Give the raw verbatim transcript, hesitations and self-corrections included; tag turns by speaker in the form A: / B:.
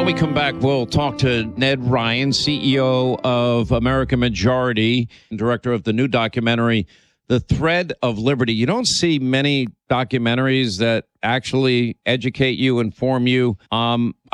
A: When we come back, we'll talk to Ned Ryan, C E O of American Majority, and director of the new documentary, The Thread of Liberty. You don't see many documentaries that actually educate you, inform you. Um,